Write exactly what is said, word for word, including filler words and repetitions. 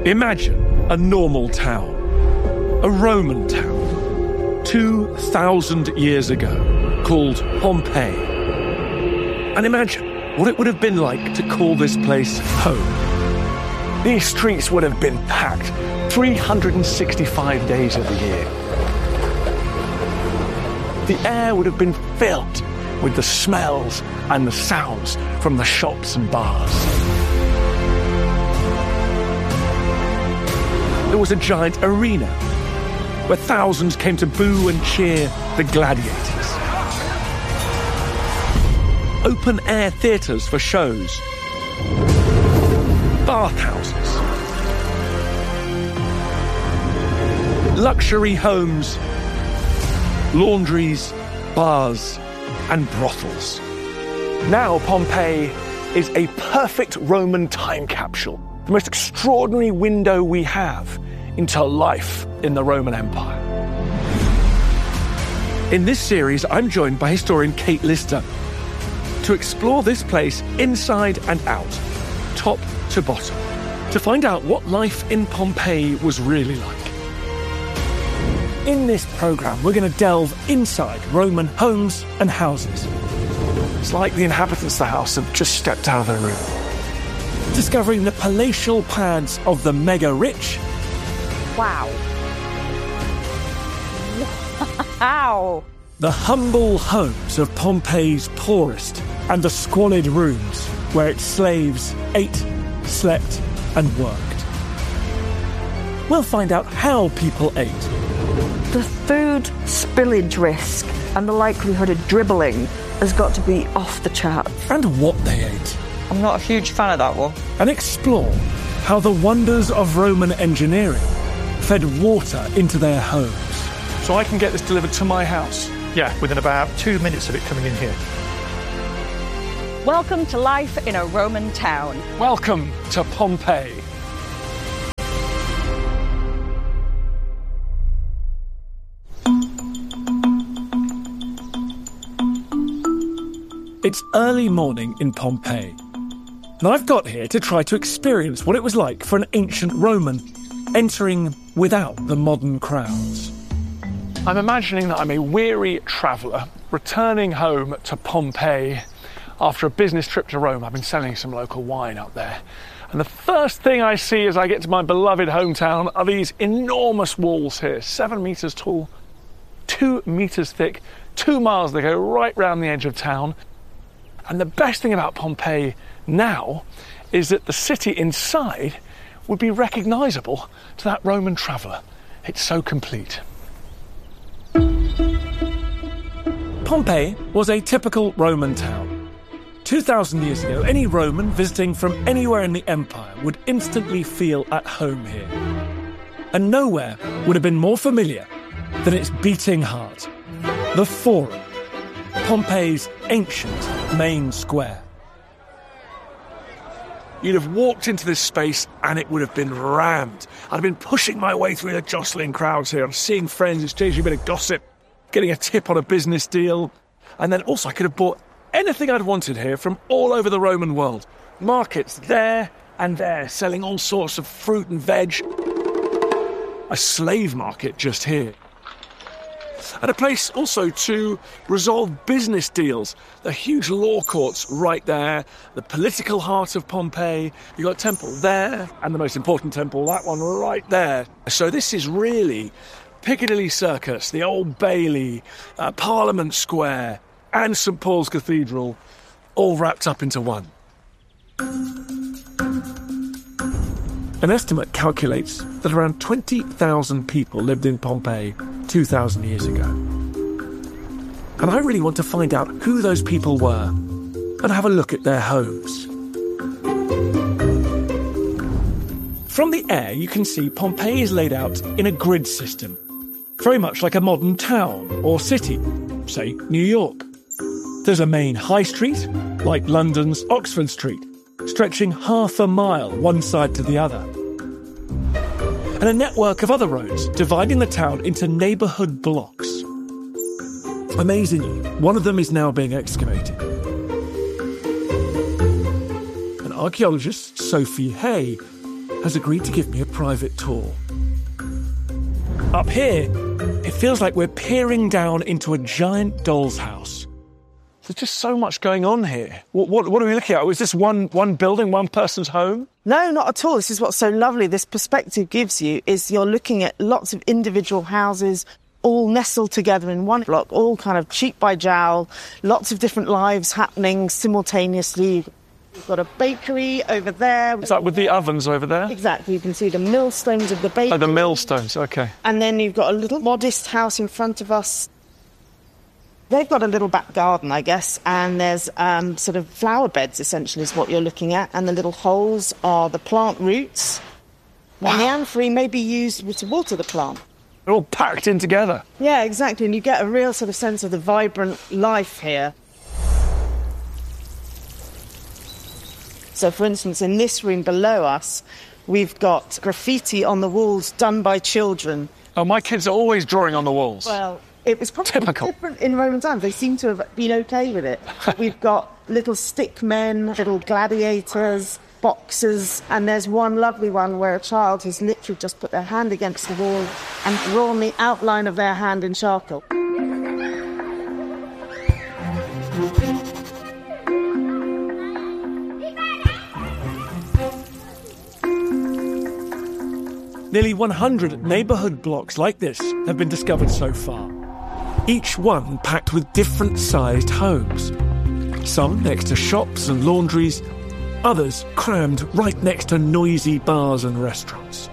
Imagine a normal town, a Roman town, two thousand years ago, called Pompeii. And imagine what it would have been like to call this place home. These streets would have been packed three hundred sixty-five days of the year. The air would have been filled with the smells and the sounds from the shops and bars. There was a giant arena where thousands came to boo and cheer the gladiators. Open-air theatres for shows. Bathhouses. Luxury homes. Laundries, bars, and brothels. Now Pompeii is a perfect Roman time capsule, the most extraordinary window we have into life in the Roman Empire. In this series, I'm joined by historian Kate Lister to explore this place inside and out, top to bottom, to find out what life in Pompeii was really like. In this programme, we're going to delve inside Roman homes and houses. It's like the inhabitants of the house have just stepped out of their room. Discovering the palatial pads of the mega-rich. Wow. Wow. The humble homes of Pompeii's poorest and the squalid rooms where its slaves ate, slept and worked. We'll find out how people ate. The food spillage risk and the likelihood of dribbling has got to be off the charts. And what they ate. I'm not a huge fan of that one. And explore how the wonders of Roman engineering fed water into their homes. So I can get this delivered to my house? Yeah, within about two minutes of it coming in here. Welcome to life in a Roman town. Welcome to Pompeii. It's early morning in Pompeii, and I've got here to try to experience what it was like for an ancient Roman entering without the modern crowds. I'm imagining that I'm a weary traveller returning home to Pompeii after a business trip to Rome. I've been selling some local wine up there. And the first thing I see as I get to my beloved hometown are these enormous walls here, seven metres tall, two metres thick, two miles they go right round the edge of town. And the best thing about Pompeii now is that the city inside would be recognisable to that Roman traveller. It's so complete. Pompeii was a typical Roman town. two thousand years ago, any Roman visiting from anywhere in the empire would instantly feel at home here. And nowhere would have been more familiar than its beating heart, the Forum, Pompeii's ancient main square. You'd have walked into this space and it would have been rammed. I'd have been pushing my way through the jostling crowds here, seeing friends, exchanging a bit of gossip, getting a tip on a business deal. And then also I could have bought anything I'd wanted here from all over the Roman world. Markets there and there, selling all sorts of fruit and veg. A slave market just here. And a place also to resolve business deals. The huge law courts right there, the political heart of Pompeii. You've got a temple there, and the most important temple, that one right there. So this is really Piccadilly Circus, the Old Bailey, uh, Parliament Square, and St Paul's Cathedral, all wrapped up into one. An estimate calculates that around twenty thousand people lived in Pompeii two thousand years ago. And I really want to find out who those people were and have a look at their homes. From the air, you can see Pompeii is laid out in a grid system, very much like a modern town or city, say New York. There's a main high street, like London's Oxford Street, stretching half a mile one side to the other. And a network of other roads dividing the town into neighbourhood blocks. Amazingly, one of them is now being excavated. And archaeologist Sophie Hay has agreed to give me a private tour. Up here, it feels like we're peering down into a giant doll's house. There's just so much going on here. What, what, what are we looking at? Is this one, one building, one person's home? No, not at all. This is what's so lovely. This perspective gives you is you're looking at lots of individual houses, all nestled together in one block, all kind of cheek by jowl, lots of different lives happening simultaneously. We've got a bakery over there. Is that with the ovens over there? Exactly. You can see the millstones of the bakery. Oh, the millstones, OK. And then you've got a little modest house in front of us. They've got a little back garden, I guess, and there's um, sort of flower beds, essentially, is what you're looking at, and the little holes are the plant roots. Wow. And the amphory may be used to water the plant. They're all packed in together. Yeah, exactly, and you get a real sort of sense of the vibrant life here. So, for instance, in this room below us, we've got graffiti on the walls done by children. Oh, my kids are always drawing on the walls. Well, it was probably Typical. different in Roman times. They seem to have been OK with it. We've got little stick men, little gladiators, boxers, and there's one lovely one where a child has literally just put their hand against the wall and drawn the outline of their hand in charcoal. Nearly one hundred neighbourhood blocks like this have been discovered so far. Each one packed with different-sized homes. Some next to shops and laundries, others crammed right next to noisy bars and restaurants.